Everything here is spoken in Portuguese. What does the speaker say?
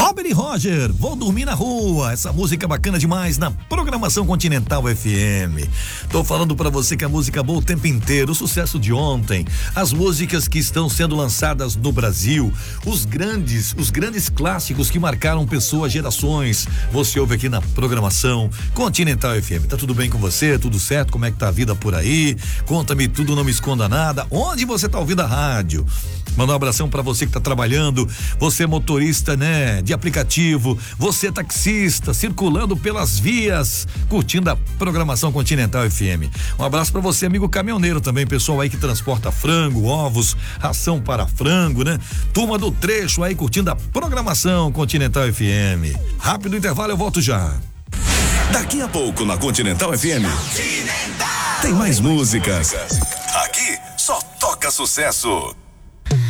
Robert e Roger, Vou Dormir na Rua. Essa música é bacana demais na programação Continental FM. Tô falando pra você que a música boa o tempo inteiro, o sucesso de ontem, as músicas que estão sendo lançadas no Brasil, os grandes clássicos que marcaram pessoas, gerações. Você ouve aqui na programação Continental FM. Tá tudo bem com você? Tudo certo? Como é que tá a vida por aí? Conta-me tudo, não me esconda nada. Onde você tá ouvindo a rádio? Manda um abração pra você que tá trabalhando, você motorista, né, de aplicativo, você taxista, circulando pelas vias, curtindo a programação Continental FM. Um abraço pra você, amigo caminhoneiro também, pessoal aí que transporta frango, ovos, ração para frango, né? Turma do trecho aí curtindo a programação Continental FM. Rápido intervalo, eu volto já. Daqui a pouco na Continental FM tem mais músicas. Aqui só toca sucesso.